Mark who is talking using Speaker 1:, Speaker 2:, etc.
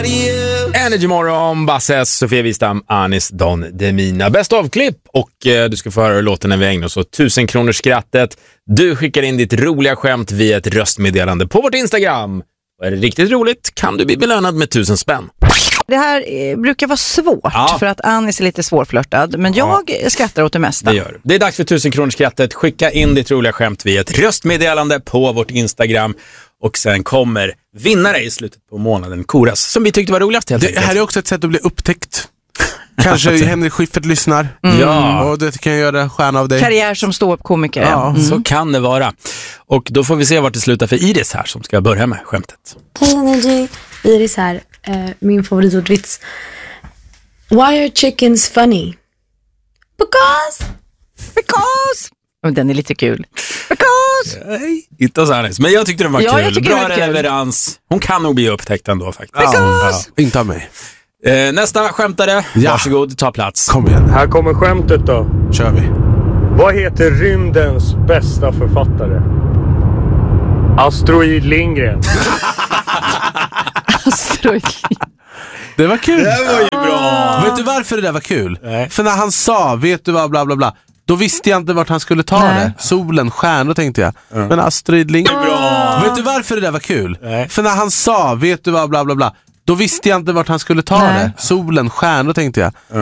Speaker 1: Energy Morgon, Basses, Sofia Wistam, Anis Don Demina. Bäst av-klipp och du ska få höra låten när vi ägnar oss åt 1000 kronors skrattet. Du skickar in ditt roliga skämt via ett röstmeddelande på vårt Instagram. Och är det riktigt roligt kan du bli belönad med 1000 spänn.
Speaker 2: Det här brukar vara svårt för att Anis är lite svårflörtad. Men jag skrattar åt det mesta.
Speaker 1: Det gör. Det är dags för 1000 kronors skrattet. Skicka in ditt roliga skämt via ett röstmeddelande på vårt Instagram. Och sen kommer vinnare i slutet på månaden koras, som vi tyckte var roligast helt enkelt.
Speaker 3: Det här är också ett sätt att bli upptäckt. Kanske Henrik Schyffert lyssnar.
Speaker 1: Ja.
Speaker 3: Och det kan göra stjärna av dig.
Speaker 2: Karriär som ståuppkomiker.
Speaker 1: Ja, så kan det vara. Och då får vi se vart det slutar för Iris här som ska börja med skämtet.
Speaker 4: Hej Energy, Iris här. Min favoritordvits. Why are chickens funny? Because.
Speaker 2: Och den är lite kul. Because.
Speaker 1: Nej, inte så här. Men jag tyckte den var
Speaker 2: Ja, jag
Speaker 1: kul.
Speaker 2: tycker
Speaker 1: Bra
Speaker 2: det var kul.
Speaker 1: leverans. Hon kan nog bli upptäckt ändå faktiskt.
Speaker 2: Because.
Speaker 3: Inte av mig.
Speaker 1: Nästa skämtare.
Speaker 3: Ja.
Speaker 1: Varsågod, ta plats.
Speaker 3: Kom igen,
Speaker 5: Här kommer skämtet då.
Speaker 3: kör vi.
Speaker 5: Vad heter rymdens bästa författare? Asteroid Lindgren.
Speaker 3: Det var kul.
Speaker 1: Det var ju bra.
Speaker 3: Vet du varför det där var kul?
Speaker 1: Nej.
Speaker 3: För när han sa, vet du vad, bla bla bla, då visste jag inte vart han skulle ta det. Solen, stjärnor tänkte jag. Men Astrid Lindgren. Vet du varför det där var kul?
Speaker 1: Nej.
Speaker 3: För när han sa, vet du vad, bla bla bla, då visste jag inte vart han skulle ta det. Solen, stjärnor tänkte jag.